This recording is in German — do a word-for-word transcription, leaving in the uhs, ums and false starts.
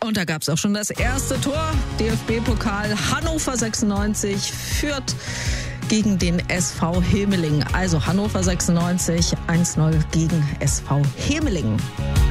Und da gab es auch schon das erste Tor. D F B-Pokal Hannover sechsundneunzig führt gegen den S V Hemeling. Also Hannover sechsundneunzig eins null gegen S V Hemeling.